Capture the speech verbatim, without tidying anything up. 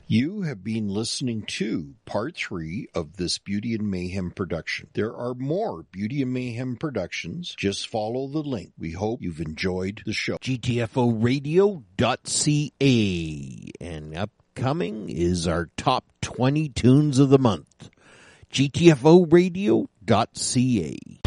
You have been listening to part three of this Beauty and Mayhem production. There are more Beauty and Mayhem productions. Just follow the link. We hope you've enjoyed the show. G T F O radio dot C A. And upcoming is our top twenty tunes of the month. G T F O radio dot C A.